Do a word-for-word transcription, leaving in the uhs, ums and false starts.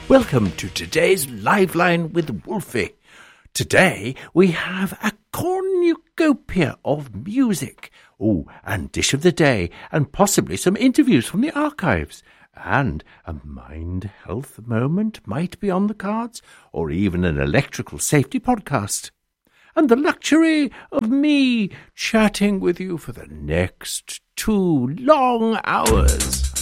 Welcome to today's Live Line with Wolfie. Today we have a cornucopia of music, oh, and dish of the day, and possibly some interviews from the archives. And a mind health moment might be on the cards, or even an electrical safety podcast. And the luxury of me chatting with you for the next two long hours.